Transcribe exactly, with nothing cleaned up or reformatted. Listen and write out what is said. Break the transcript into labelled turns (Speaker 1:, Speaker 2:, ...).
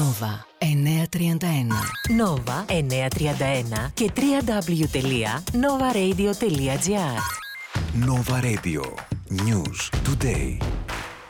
Speaker 1: Nova εννιακόσια τριάντα ένα.
Speaker 2: Nova εννιακόσια τριάντα ένα και double-u double-u double-u τελεία nova radio τελεία gr.
Speaker 3: Nova Radio. News Today.